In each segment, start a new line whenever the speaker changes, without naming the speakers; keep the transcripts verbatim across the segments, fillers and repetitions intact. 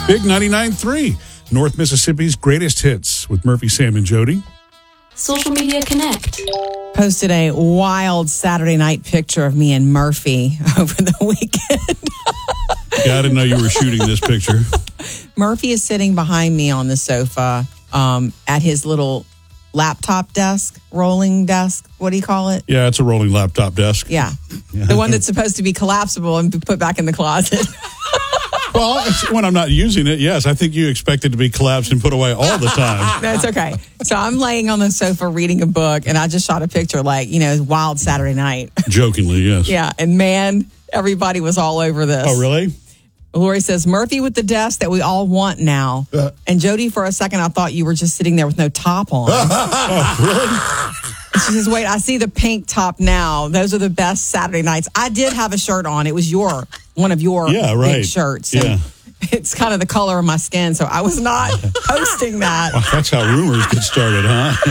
Big ninety-nine point three, North Mississippi's greatest hits with Murphy, Sam, and Jody.
Social Media Connect.
Posted a wild Saturday night picture of me and Murphy over the weekend.
Yeah, I didn't know you were shooting this picture.
Murphy is sitting behind me on the sofa um, at his little laptop desk, rolling desk. What do you call it?
Yeah, it's a rolling laptop desk.
Yeah. yeah. The one that's supposed to be collapsible and be put back in the closet.
Well, it's when I'm not using it, yes. I think you expect it to be collapsed and put away all the time.
That's okay. So I'm laying on the sofa reading a book, and I just shot a picture like, you know, wild Saturday night.
Jokingly, yes.
Yeah, and man, everybody was all over this.
Oh, really?
Lori says, Murphy with the desk that we all want now. Uh, and Jody, for a second, I thought you were just sitting there with no top on.
Oh, really?
She says, wait, I see the pink top now. Those are the best Saturday nights. I did have a shirt on. It was your, one of your
yeah, right.
big shirts.
Yeah.
It's kind of the color of my skin, so I was not posting that.
Well, that's how rumors get started,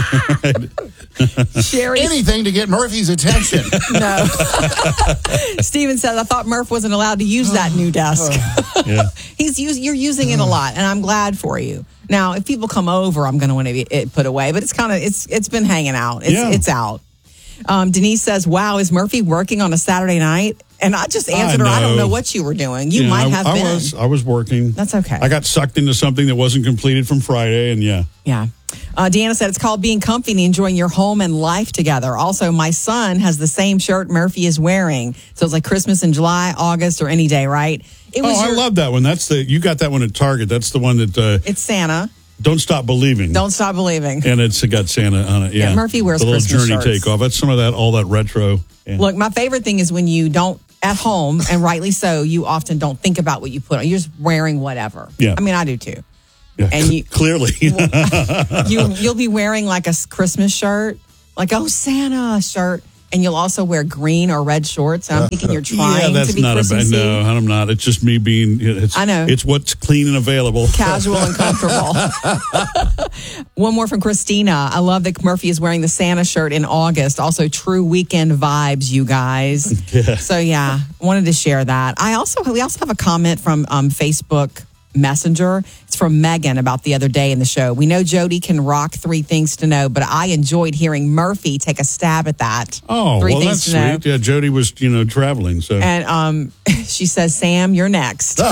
huh?
Sherry,
anything to get Murphy's attention.
No. Steven says, I thought Murph wasn't allowed to use that new desk.
Yeah.
He's use, You're using it a lot, and I'm glad for you. Now, if people come over, I'm going to want to be it put away, but it's kind of it's it's been hanging out. It's
yeah.
it's out. Um, Denise says, "Wow, is Murphy working on a Saturday night?" And I just answered
I
her, "I don't
know.
know what you were doing. You
yeah,
might
I,
have
I
been."
Was, I was working.
That's okay.
I got sucked into something that wasn't completed from Friday, and yeah.
Yeah. Uh, Deanna said, it's called being comfy and enjoying your home and life together. Also, my son has the same shirt Murphy is wearing. So it's like Christmas in July, August, or any day, right? It was
oh,
your,
I love that one. That's the you got that one at Target. That's the one that... Uh,
it's Santa.
Don't Stop Believing.
Don't Stop believing.
And it's got Santa on it. Yeah,
yeah Murphy wears
the little
Christmas
journey
shirts.
takeoff. That's some of that, all that retro. Yeah.
Look, my favorite thing is when you don't, at home, and rightly so, you often don't think about what you put on. You're just wearing whatever.
Yeah.
I mean, I do too.
Yeah,
and you
clearly.
you, you'll be wearing like a Christmas shirt, like, oh, Santa shirt. And you'll also wear green or red shorts. And I'm thinking you're trying
yeah, that's
to be
not
Christmassy.
a bad, no, I'm not. It's just me being, it's,
I know.
It's what's clean and available.
Casual and comfortable. One more from Christina. I love that Murphy is wearing the Santa shirt in August. Also, true weekend vibes, you guys.
Yeah.
So, yeah, wanted to share that. I also, we also have a comment from um, Facebook Messenger. It's from Megan about the other day in the show. We know Jody can rock three things to know, but I enjoyed hearing Murphy take a stab at that.
Oh,
three
well,
things
that's
to know.
sweet. Yeah, Jody was, you know, traveling. So,
and um, she says, Sam, you're next.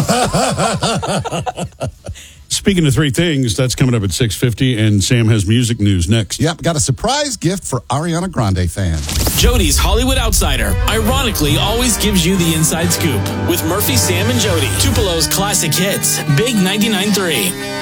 Speaking of three things, that's coming up at six fifty, and Sam has music news next.
Yep, got a surprise gift for Ariana Grande fans.
Jody's Hollywood Outsider, ironically, always gives you the inside scoop with Murphy, Sam, and Jody. Tupelo's classic hits, Big ninety-nine point three.